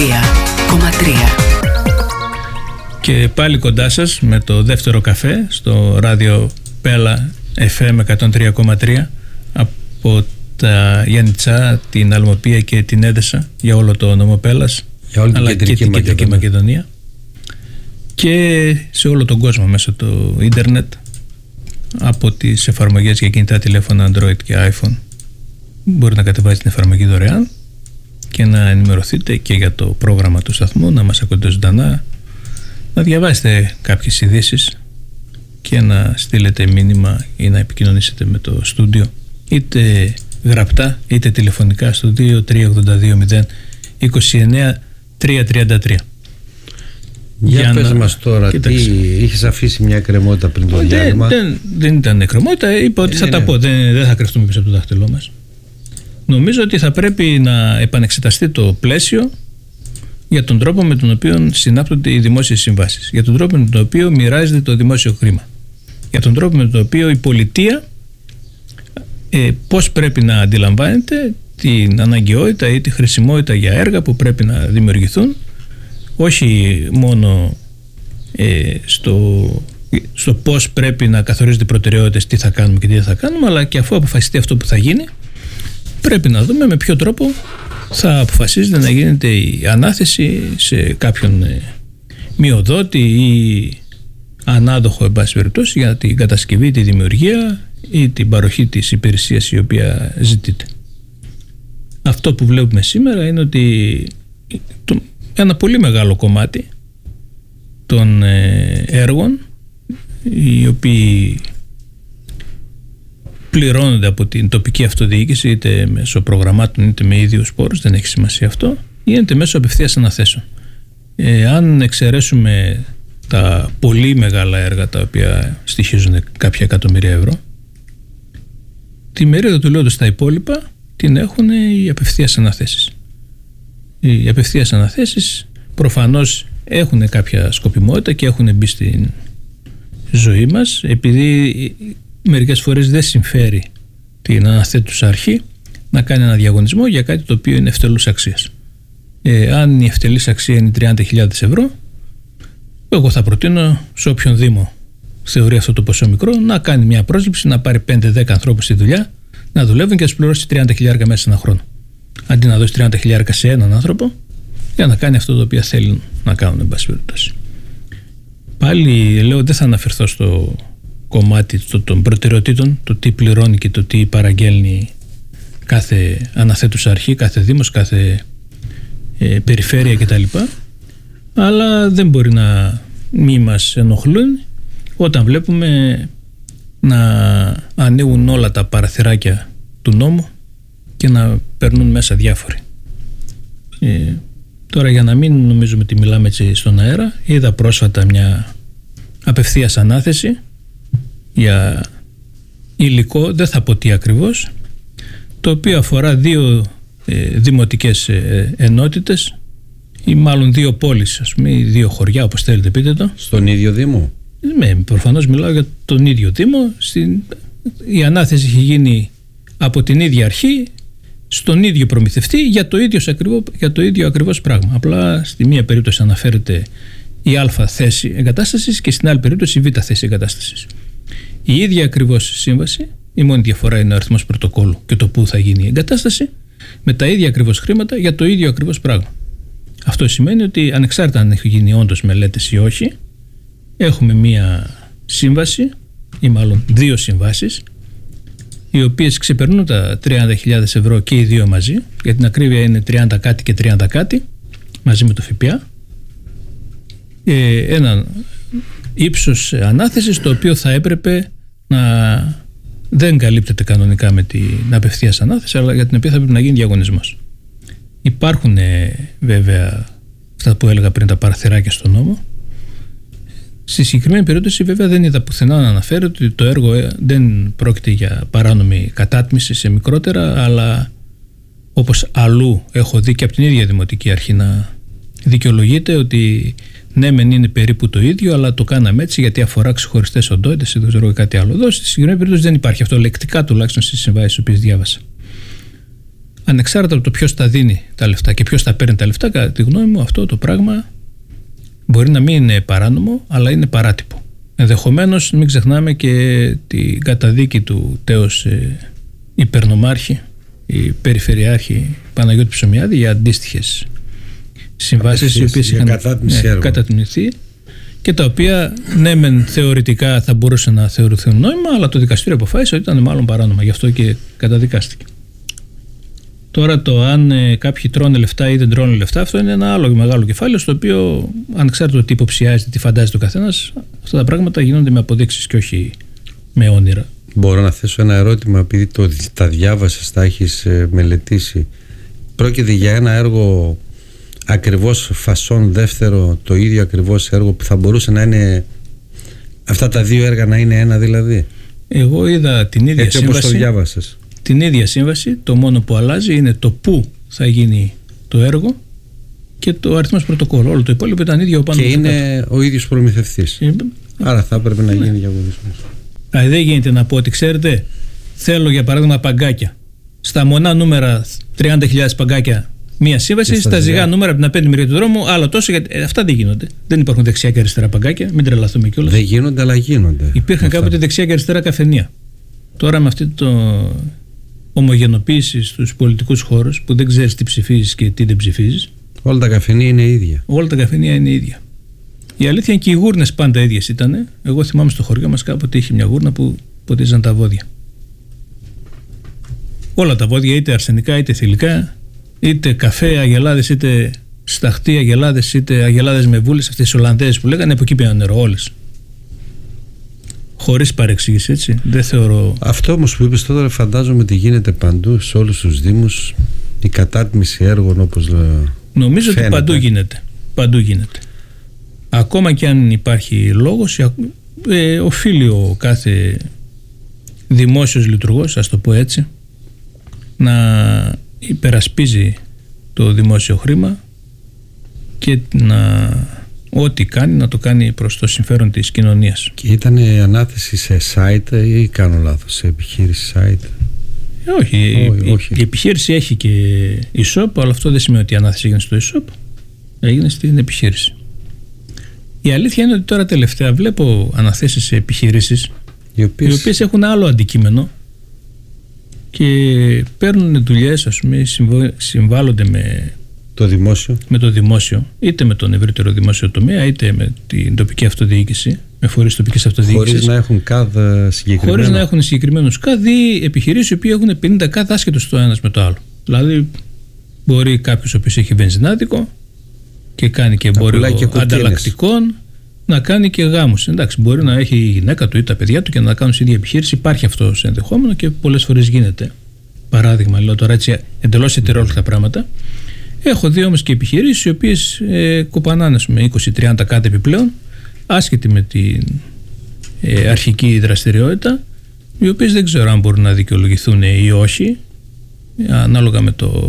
Και πάλι κοντά σας με το δεύτερο καφέ στο ράδιο Πέλα FM 103,3 από τα Γιάννητσά, την Αλμοπία και την Έδεσα για όλο το νομό Πέλας, αλλά και την Κεντρική Μακεδονία και σε όλο τον κόσμο μέσω του ίντερνετ από τις εφαρμογές για κινητά τηλέφωνα Android και iPhone. Μπορείτε να κατεβάσετε την εφαρμογή δωρεάν και να ενημερωθείτε και για το πρόγραμμα του σταθμού, να μας ακούτε ζωντανά, να διαβάσετε κάποιες ειδήσεις και να στείλετε μήνυμα ή να επικοινωνήσετε με το στούντιο είτε γραπτά είτε τηλεφωνικά στο 2382-029-333. Για πες μας τώρα, τι είχες αφήσει μια εκκρεμότητα πριν το διάλειμμα? Δεν ήταν εκκρεμότητα, είπα ότι θα τα πω, δεν θα κρυφτούμε πίσω από το δάχτυλό μας. Νομίζω ότι θα πρέπει να επανεξεταστεί το πλαίσιο για τον τρόπο με τον οποίο συνάπτονται οι δημόσιες συμβάσεις, για τον τρόπο με τον οποίο μοιράζεται το δημόσιο χρήμα, για τον τρόπο με τον οποίο η πολιτεία πώς πρέπει να αντιλαμβάνεται την αναγκαιότητα ή τη χρησιμότητα για έργα που πρέπει να δημιουργηθούν, όχι μόνο στο πώς πρέπει να καθορίζονται οι προτεραιότητες, τι θα κάνουμε και τι δεν θα κάνουμε, αλλά και αφού αποφασιστεί αυτό που θα γίνει, πρέπει να δούμε με ποιο τρόπο θα αποφασίζεται να γίνεται η ανάθεση σε κάποιον μειοδότη ή ανάδοχο, εν πάση περιπτώσει, για την κατασκευή, τη δημιουργία ή την παροχή της υπηρεσίας η οποία ζητείται. Αυτό που βλέπουμε σήμερα είναι ότι ένα πολύ μεγάλο κομμάτι των έργων, οι οποίοι πληρώνονται από την τοπική αυτοδιοίκηση είτε μέσω προγραμμάτων είτε με ίδιους πόρους, δεν έχει σημασία αυτό, γίνεται μέσω απευθείας αναθέσεων. Αν εξαιρέσουμε τα πολύ μεγάλα έργα τα οποία στοιχίζουν κάποια εκατομμύρια ευρώ, τη μερίδα του λόγου στα υπόλοιπα την έχουν οι απευθείας αναθέσεις. Οι απευθείας αναθέσεις προφανώς έχουν κάποια σκοπιμότητα και έχουν μπει στην ζωή μας, επειδή μερικές φορές δεν συμφέρει την αναθέτουσα αρχή να κάνει ένα διαγωνισμό για κάτι το οποίο είναι ευτελούς αξίας. Αν η ευτελής αξία είναι 30.000 ευρώ, εγώ θα προτείνω σε όποιον δήμο θεωρεί αυτό το ποσό μικρό να κάνει μια πρόσληψη, να πάρει 5-10 ανθρώπους στη δουλειά, να δουλεύουν και να τους πληρώσει 30.000 μέσα σε ένα χρόνο. Αντί να δώσει 30.000 σε έναν άνθρωπο για να κάνει αυτό το οποίο θέλουν να κάνουν, εν πάση περιπτώσει. Πάλι λέω, δεν θα αναφερθώ στο κομμάτι των προτεραιοτήτων, το τι πληρώνει και το τι παραγγέλνει κάθε αναθέτουσα αρχή, κάθε δήμος, κάθε περιφέρεια κτλ. Αλλά δεν μπορεί να μη μας ενοχλούν όταν βλέπουμε να ανοίγουν όλα τα παραθυράκια του νόμου και να περνούν μέσα διάφοροι. Τώρα, για να μην νομίζουμε ότι μιλάμε έτσι στον αέρα, είδα πρόσφατα μια απευθείας ανάθεση για υλικό, δεν θα πω τι ακριβώς, το οποίο αφορά δύο δημοτικές ενότητες ή μάλλον δύο πόλεις, ας πούμε, ή δύο χωριά, όπως θέλετε πείτε το. Στον ίδιο δήμο? Προφανώς μιλάω για τον ίδιο δήμο. Η ανάθεση έχει γίνει από την ίδια αρχή στον ίδιο προμηθευτή για το ίδιο ακριβώς πράγμα. Απλά στη μία περίπτωση αναφέρεται η α θέση εγκατάστασης και στην άλλη περίπτωση η β θέση εγκατάστασης. Η ίδια ακριβώς σύμβαση, η μόνη διαφορά είναι ο αριθμός πρωτοκόλλου και το πού θα γίνει η εγκατάσταση, με τα ίδια ακριβώς χρήματα για το ίδιο ακριβώς πράγμα. Αυτό σημαίνει ότι ανεξάρτητα αν έχει γίνει όντως μελέτες ή όχι, έχουμε μία σύμβαση ή μάλλον δύο συμβάσεις, οι οποίες ξεπερνούν τα 30.000 ευρώ και οι δύο μαζί, για την ακρίβεια είναι 30 κάτι και 30 κάτι μαζί με το ΦΠΑ, ένα ύψος ανάθεσης το οποίο θα έπρεπε να δεν καλύπτεται κανονικά με την απευθείας ανάθεση, αλλά για την οποία θα πρέπει να γίνει διαγωνισμός. Υπάρχουν βέβαια αυτά που έλεγα πριν, τα παραθυράκια στον νόμο. Στη συγκεκριμένη περίπτωση βέβαια δεν είδα πουθενά να αναφέρει ότι το έργο δεν πρόκειται για παράνομη κατάτμιση σε μικρότερα, αλλά όπως αλλού έχω δει και από την ίδια Δημοτική Αρχή να δικαιολογείται ότι ναι μεν είναι περίπου το ίδιο, αλλά το κάναμε έτσι γιατί αφορά ξεχωριστές οντότητες ή δεν ξέρω κάτι άλλο. Εδώ στη συγκεκριμένη περίπτωση δεν υπάρχει αυτό, λεκτικά τουλάχιστον στις συμβάσεις τις οποίες διάβασα. ανεξάρτητα από το ποιος τα δίνει τα λεφτά και ποιος τα παίρνει τα λεφτά, κατά τη γνώμη μου αυτό το πράγμα μπορεί να μην είναι παράνομο, αλλά είναι παράτυπο. Ενδεχομένως μην ξεχνάμε και την καταδίκη του τέως υπερνομάρχη, η περιφερειάρχη Παναγιώτη Ψωμιάδη, για αντίστοιχες συμβάσεις οι οποίες είχαν κατατιμηθεί και τα οποία ναι μεν θεωρητικά θα μπορούσε να θεωρηθούν νόημα, αλλά το δικαστήριο αποφάσισε ότι ήταν μάλλον παράνομα, γι' αυτό και καταδικάστηκε. Τώρα το αν κάποιοι τρώνε λεφτά ή δεν τρώνε λεφτά, αυτό είναι ένα άλλο μεγάλο κεφάλαιο, στο οποίο ανεξάρτητα τι υποψιάζεται, τι φαντάζεται ο καθένας, αυτά τα πράγματα γίνονται με αποδείξεις και όχι με όνειρα. Μπορώ να θέσω ένα ερώτημα, επειδή τα διάβασες, τα έχεις μελετήσει. Πρόκειται για ένα έργο ακριβώς φασόν δεύτερο, το ίδιο ακριβώς έργο που θα μπορούσε να είναι, αυτά τα δύο έργα να είναι ένα δηλαδή? Εγώ είδα την ίδια έτσι σύμβαση. όπως το διάβασες. Την ίδια σύμβαση, το μόνο που αλλάζει είναι το πού θα γίνει το έργο και το αριθμός πρωτοκόλλου. Όλο το υπόλοιπο ήταν ίδιο πάνω. Και είναι ο ίδιος προμηθευτής. Άρα θα έπρεπε να γίνει διαγωνισμός. Δεν γίνεται να πω ότι ξέρετε, θέλω για παράδειγμα παγκάκια. Στα μονά νούμερα 30.000 παγκάκια μία σύμβαση, στα ζυγά νούμερα από την απέναντι μεριά του δρόμου άλλο τόσο. Γιατί αυτά δεν γίνονται. Δεν υπάρχουν δεξιά και αριστερά παγκάκια, μην τρελαθούμε κιόλας. Δεν γίνονται, αλλά γίνονται. Υπήρχαν κάποτε δεξιά και αριστερά καφενεία. Τώρα με αυτή το ομογενοποίηση στους πολιτικούς χώρους που δεν ξέρεις τι ψηφίζεις και τι δεν ψηφίζεις. Όλα τα καφενεία είναι ίδια. Όλα τα καφενεία είναι ίδια. Η αλήθεια είναι και οι γούρνες πάντα ίδιες ήταν. Εγώ θυμάμαι στο χωριό μας κάποτε είχε μια γούρνα που ποτίζαν τα βόδια. Όλα τα βόδια, είτε αρσενικά είτε θηλυκά, είτε καφέ αγελάδες, είτε σταχτή αγελάδες, είτε αγελάδες με βούλες, αυτές οι Ολλανδές που λέγανε, από εκεί πήγαν νερό όλες. Χωρίς παρεξήγηση, έτσι. Δεν θεωρώ. Αυτό όμως που είπες τώρα, φαντάζομαι ότι γίνεται παντού σε όλους τους δήμους, η κατάτμιση έργων, όπως νομίζω φαίνεται. Ότι παντού γίνεται. Παντού γίνεται. Ακόμα και αν υπάρχει λόγος, οφείλει ο κάθε δημόσιος λειτουργός, ας το πω έτσι, να υπερασπίζει το δημόσιο χρήμα και ό,τι κάνει να το κάνει προς το συμφέρον της κοινωνίας. Και ήταν ανάθεση σε site ή κάνω λάθος, σε επιχείρηση site? Όχι. Η επιχείρηση έχει και e-shop, αλλά αυτό δεν σημαίνει ότι η ανάθεση έγινε στο e-shop, έγινε στην επιχείρηση. Η αλήθεια είναι ότι τώρα τελευταία βλέπω αναθέσεις σε επιχειρήσεις οι οποίες έχουν άλλο αντικείμενο και παίρνουν δουλειές, ας πούμε, συμβάλλονται με το δημόσιο, είτε με τον ευρύτερο δημόσιο τομέα, είτε με την τοπική αυτοδιοίκηση, με φορείς τοπικής αυτοδιοίκησης. Χωρίς να έχουν ΚΑΔ συγκεκριμένα. Χωρίς να έχουν συγκεκριμένους ΚΑΔ ή επιχειρήσεις οι οποίοι έχουν 50 ΚΑΔ άσχετος το ένας με το άλλο. Δηλαδή, μπορεί κάποιος ο οποίος έχει βενζινάδικο και κάνει και εμπόριο ανταλλακτικών να κάνει και γάμους. Εντάξει, μπορεί να έχει η γυναίκα του ή τα παιδιά του και να κάνουν σε ίδια επιχείρηση. Υπάρχει αυτό σε ενδεχόμενο και πολλές φορές γίνεται. Παράδειγμα, λέω τώρα έτσι εντελώς ετερόλογα πράγματα. Έχω δει όμως και επιχειρήσεις οι οποίες κοπανάνε με 20-30 κάτι επιπλέον, άσχετη με την αρχική δραστηριότητα, οι οποίες δεν ξέρω αν μπορούν να δικαιολογηθούν ή όχι, ανάλογα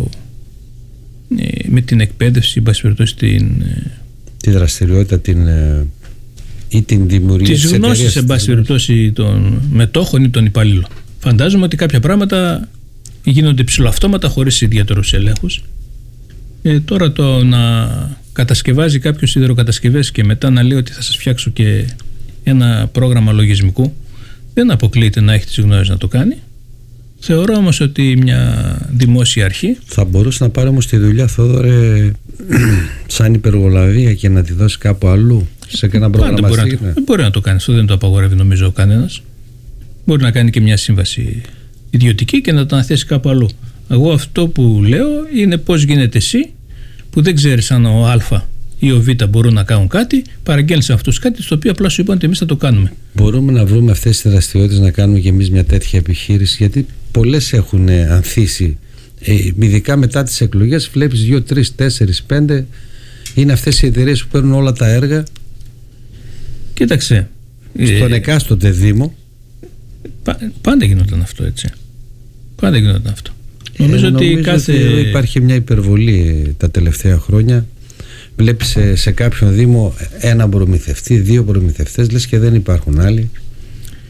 με την εκπαίδευση, εν πάση περιπτώσει τη δραστηριότητα, ή την δημιουργία της γνώσης, εν πάση περιπτώσει, των μετόχων ή των υπαλλήλων. Φαντάζομαι ότι κάποια πράγματα γίνονται ψηλοαυτόματα χωρίς ιδιαίτερους ελέγχους. Τώρα το να κατασκευάζει κάποιος σιδεροκατασκευές και μετά να λέει ότι θα σας φτιάξω και ένα πρόγραμμα λογισμικού, δεν αποκλείεται να έχει τις γνώσεις να το κάνει. Θεωρώ όμως ότι μια δημόσια αρχή θα μπορούσε να πάρει όμως τη δουλειά, Θόδωρε, σαν υπεργολαβία και να τη δώσει κάπου αλλού, σε ένα προγραμματιστή. Δεν μπορεί να το κάνει αυτό, δεν το απαγορεύει νομίζω κανένας. Μπορεί να κάνει και μια σύμβαση ιδιωτική και να το αναθέσει κάπου αλλού. Εγώ αυτό που λέω είναι πώς γίνεται εσύ που δεν ξέρεις αν ο Α ή ο Β μπορούν να κάνουν κάτι, παραγγέλνεις αυτούς κάτι στο οποίο απλά σου είπαν ότι εμείς θα το κάνουμε. Μπορούμε να βρούμε αυτές τις δραστηριότητες να κάνουμε και εμείς μια τέτοια επιχείρηση, γιατί πολλές έχουν ανθίσει. Ειδικά μετά τις εκλογές βλέπεις 2, 3, 4, 5 είναι αυτές οι εταιρείες που παίρνουν όλα τα έργα. Κοίταξε, στον εκάστοτε δήμο πάντα γινόταν αυτό, έτσι. Πάντα γινόταν αυτό. Νομίζω ότι υπάρχει μια υπερβολή τα τελευταία χρόνια. Βλέπεις σε κάποιον δήμο ένα προμηθευτή, 2 προμηθευτές, λες και δεν υπάρχουν άλλοι.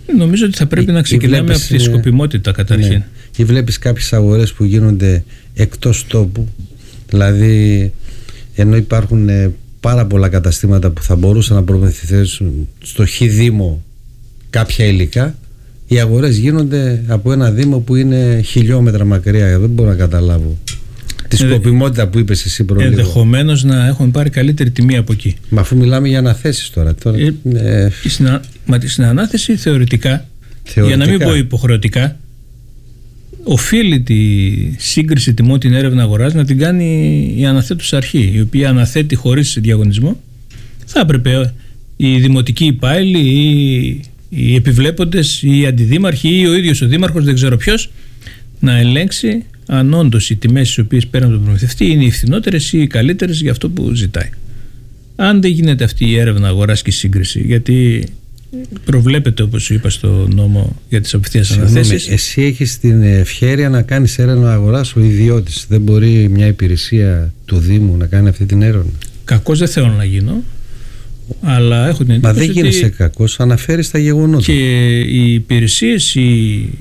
Νομίζω ότι θα πρέπει να ξεκινάμε από τη σκοπιμότητα καταρχήν. Ναι. Ή βλέπεις κάποιες αγορές που γίνονται εκτός τόπου, δηλαδή ενώ υπάρχουν πάρα πολλά καταστήματα που θα μπορούσαν να προμηθευτούν στο Χ Δήμο κάποια υλικά, οι αγορές γίνονται από ένα δήμο που είναι χιλιόμετρα μακριά. Δεν μπορώ να καταλάβω τη σκοπιμότητα που είπες εσύ πριν. Ενδεχομένως να έχουμε πάρει καλύτερη τιμή από εκεί. Μα αφού μιλάμε για αναθέσεις τώρα. Μα στην ανάθεση θεωρητικά, για να μην πω υποχρεωτικά, οφείλει τη σύγκριση τιμών την έρευνα αγοράς να την κάνει η αναθέτουσα αρχή, η οποία αναθέτει χωρίς διαγωνισμό. Θα έπρεπε οι δημοτικοί υπάλληλοι ή οι επιβλέποντες ή οι αντιδήμαρχοι ή ο ίδιος ο δήμαρχος, δεν ξέρω ποιος, να ελέγξει αν όντως οι τιμές τις οποίες παίρνουν τον προμηθευτή είναι οι φθηνότερες ή οι καλύτερες για αυτό που ζητάει. Αν δεν γίνεται αυτή η έρευνα αγοράς και η σύγκριση, γιατί προβλέπεται, όπως σου είπα, στο νόμο για τις απευθείας αναθέσεις. Εσύ έχεις την ευχέρεια να κάνεις έρευνα αγοράς ο ιδιώτης. Δεν μπορεί μια υπηρεσία του Δήμου να κάνει αυτή την έρευνα? Κακώς δεν θέλω να γίνω, αλλά έχω την εντύπωση. Μα δεν γίνεσαι κακός, αναφέρεις τα γεγονότα. Και οι υπηρεσίες, η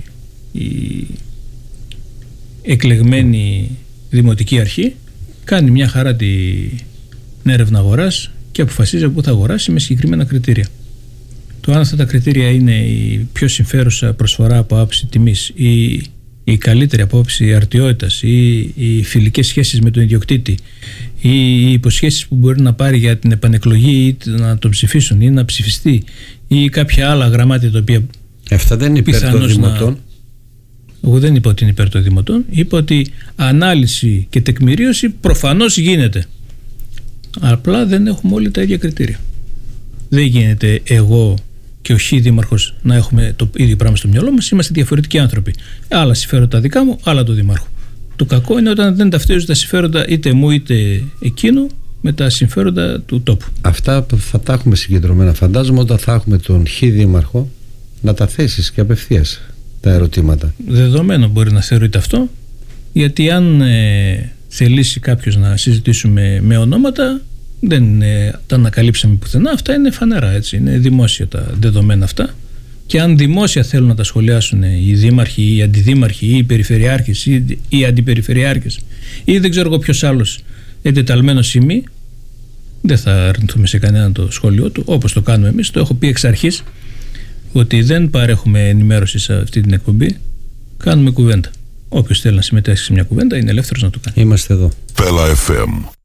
εκλεγμένη δημοτική αρχή κάνει μια χαρά την έρευνα αγοράς και αποφασίζει από πού θα αγοράσει με συγκεκριμένα κριτήρια. Το αν αυτά τα κριτήρια είναι η πιο συμφέρουσα προσφορά από άποψη τιμής ή η καλύτερη από άποψη αρτιότητας ή οι φιλικές σχέσεις με τον ιδιοκτήτη ή οι υποσχέσεις που μπορεί να πάρει για την επανεκλογή ή να τον ψηφίσουν ή να ψηφιστεί ή κάποια άλλα γραμμάτια τα οποία αυτά δεν είναι υπέρ των δημοτών. Εγώ δεν είπα ότι είναι υπέρ των δημοτών. Είπα ότι ανάλυση και τεκμηρίωση προφανώς γίνεται. Απλά δεν έχουμε όλοι τα ίδια κριτήρια. Δεν γίνεται εγώ και ο Χ δήμαρχος να έχουμε το ίδιο πράγμα στο μυαλό μας. Είμαστε διαφορετικοί άνθρωποι. Άλλα συμφέροντα δικά μου, άλλα του δημάρχου. Το κακό είναι όταν δεν ταυτίζουν τα συμφέροντα είτε μου είτε εκείνου με τα συμφέροντα του τόπου. Αυτά θα τα έχουμε συγκεντρωμένα. Φαντάζομαι όταν θα έχουμε τον Χ δήμαρχο να τα θέσεις και απευθείας τα ερωτήματα. Δεδομένο μπορεί να θεωρείται αυτό, γιατί αν θελήσει κάποιος να συζητήσουμε με ονόματα, δεν τα ανακαλύψαμε πουθενά. Αυτά είναι φανερά, έτσι. Είναι δημόσια τα δεδομένα αυτά. Και αν δημόσια θέλουν να τα σχολιάσουν οι δήμαρχοι ή οι αντιδήμαρχοι ή οι περιφερειάρχες ή οι αντιπεριφερειάρχες ή δεν ξέρω εγώ ποιος άλλος εντεταλμένος ή μη, δεν θα αρνηθούμε σε κανέναν το σχόλιο του, όπως το κάνουμε εμείς. Το έχω πει εξ αρχής ότι δεν παρέχουμε ενημέρωση σε αυτή την εκπομπή. Κάνουμε κουβέντα. Όποιος θέλει να συμμετέχει σε μια κουβέντα είναι ελεύθερος να το κάνει. Είμαστε εδώ. Πέλα FM.